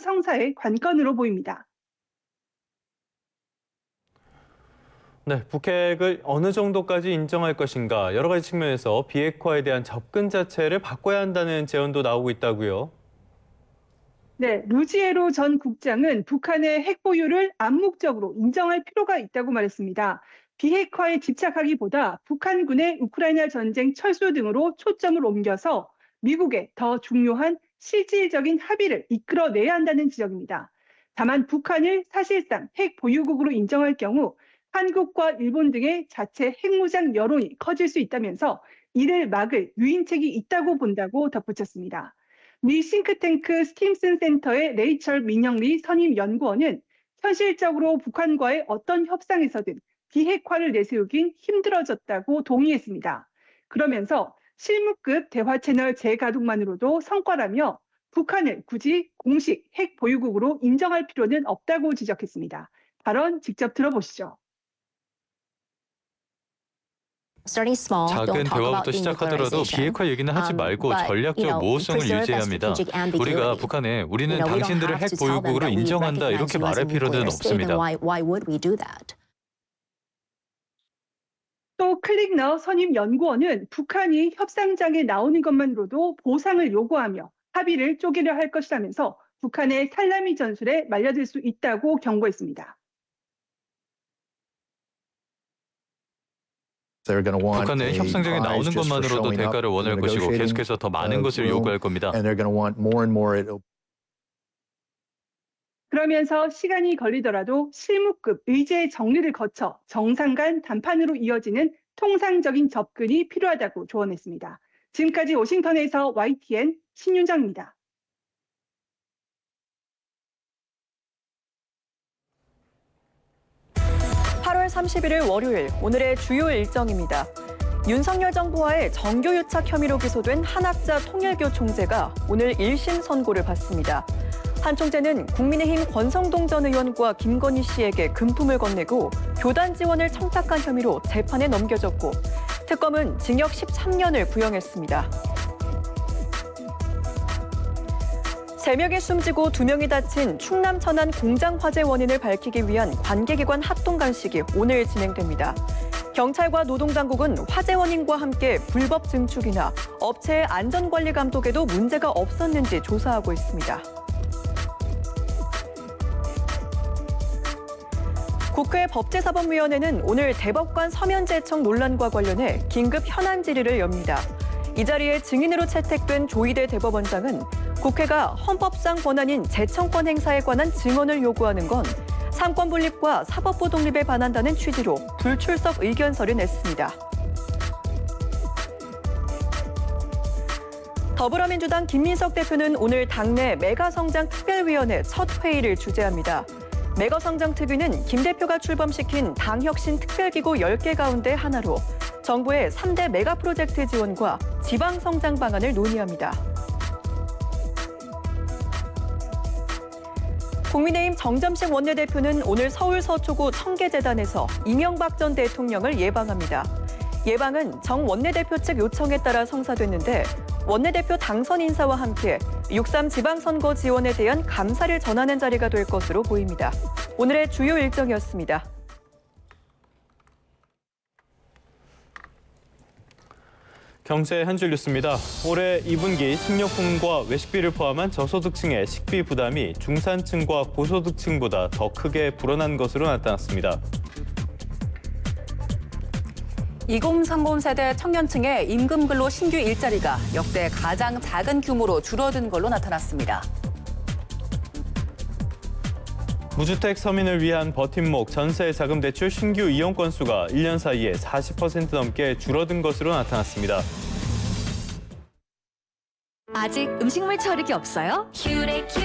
성사의 관건으로 보입니다. 네, 북핵을 어느 정도까지 인정할 것인가 여러 가지 측면에서 비핵화에 대한 접근 자체를 바꿔야 한다는 제언도 나오고 있다고요. 네, 루지에로 전 국장은 북한의 핵 보유를 암묵적으로 인정할 필요가 있다고 말했습니다. 비핵화에 집착하기보다 북한군의 우크라이나 전쟁 철수 등으로 초점을 옮겨서 미국의 더 중요한 실질적인 합의를 이끌어내야 한다는 지적입니다. 다만 북한을 사실상 핵 보유국으로 인정할 경우 한국과 일본 등의 자체 핵무장 여론이 커질 수 있다면서 이를 막을 유인책이 있다고 본다고 덧붙였습니다. 미 싱크탱크 스팀슨 센터의 레이철 민영리 선임 연구원은 현실적으로 북한과의 어떤 협상에서든 비핵화를 내세우긴 힘들어졌다고 동의했습니다. 그러면서 실무급 대화 채널 재가동만으로도 성과라며 북한을 굳이 공식 핵 보유국으로 인정할 필요는 없다고 지적했습니다. 발언 직접 들어보시죠. 작은 대화부터 시작하더라도 비핵화 얘기는 하지 말고 전략적 모호성을 유지해야 합니다. 우리가 북한에 우리는 당신들을 핵 보유국으로 인정한다 이렇게 말할 필요는 없습니다. 또 클릭너 선임 연구원은 북한이 협상장에 나오는 것만으로도 보상을 요구하며 합의를 쪼개려 할 것이라면서 북한의 살라미 전술에 말려들 수 있다고 경고했습니다. 북한은 협상장에 나오는 것만으로도 대가를 원할 것이고 계속해서 더 많은 것을 요구할 겁니다. 그러면서 시간이 걸리더라도 실무급 의제 정리를 거쳐 정상 간談判으로 이어지는 통상적인 접근이 필요하다고 조언했습니다. 지금까지 워싱턴에서 YTN 신윤정입니다. (8월 31일) 월요일, 오늘의 주요 일정입니다. 윤석열 정부와의 정교유착 혐의로 기소된 한학자 통일교 총재가 오늘 1심 선고를 받습니다. 한 총재는 국민의힘 권성동 전 의원과 김건희 씨에게 금품을 건네고 교단 지원을 청탁한 혐의로 재판에 넘겨졌고, 특검은 징역 13년을 구형했습니다. 3명이 숨지고 2명이 다친 충남 천안 공장 화재 원인을 밝히기 위한 관계기관 합동 감식이 오늘 진행됩니다. 경찰과 노동당국은 화재 원인과 함께 불법 증축이나 업체의 안전관리 감독에도 문제가 없었는지 조사하고 있습니다. 국회 법제사법위원회는 오늘 대법관 서면 제청 논란과 관련해 긴급 현안 질의를 엽니다. 이 자리에 증인으로 채택된 조희대 대법원장은 국회가 헌법상 권한인 제청권 행사에 관한 증언을 요구하는 건 삼권 분립과 사법부 독립에 반한다는 취지로 불출석 의견서를 냈습니다. 더불어민주당 김민석 대표는 오늘 당내 메가성장 특별위원회 첫 회의를 주재합니다. 메가성장 특위는 김 대표가 출범시킨 당혁신 특별기구 10개 가운데 하나로 정부의 3대 메가 프로젝트 지원과 지방성장 방안을 논의합니다. 국민의힘 정점식 원내대표는 오늘 서울 서초구 청계재단에서 이명박 전 대통령을 예방합니다. 예방은 정 원내대표 측 요청에 따라 성사됐는데 원내대표 당선 인사와 함께 6.3 지방선거 지원에 대한 감사를 전하는 자리가 될 것으로 보입니다. 오늘의 주요 일정이었습니다. 경제 한 줄 뉴스입니다. 올해 2분기 식료품과 외식비를 포함한 저소득층의 식비 부담이 중산층과 고소득층보다 더 크게 불어난 것으로 나타났습니다. 2030 세대 청년층의 임금 근로 신규 일자리가 역대 가장 작은 규모로 줄어든 걸로 나타났습니다. 무주택 서민을 위한 버팀목 전세 자금 대출 신규 이용 건수가 1년 사이에 40% 넘게 줄어든 것으로 나타났습니다. 아직 음식물 처리기 없어요?